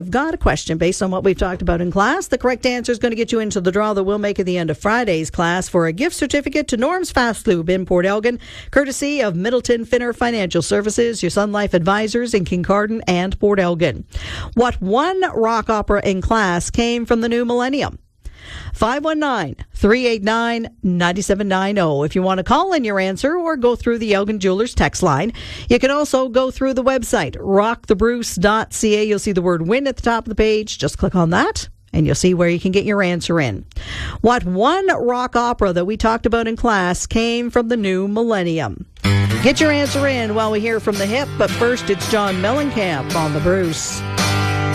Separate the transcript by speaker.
Speaker 1: I've got a question based on what we've talked about in class. The correct answer is going to get you into the draw that we'll make at the end of Friday's class for a gift certificate to Norm's Fast Lube in Port Elgin, courtesy of Middleton Finner Financial Services, your Sun Life advisors in Kincardine and Port Elgin. What one rock opera in class came from the new millennium? 519-389-9790. If you want to call in your answer or go through the Elgin Jewelers text line, you can also go through the website, rockthebruce.ca. You'll see the word win at the top of the page. Just click on that and you'll see where you can get your answer in. What one rock opera that we talked about in class came from the new millennium? Get your answer in while we hear from the hip, but first it's John Mellencamp on the Bruce.